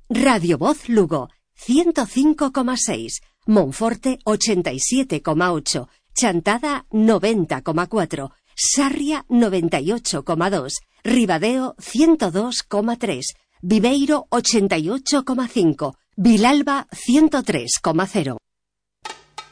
Radio Voz Lugo, 105,6, Monforte 87,8, Chantada 90,4, Sarria 98,2, Ribadeo 102,3, Viveiro 88,5, Vilalba 103,0.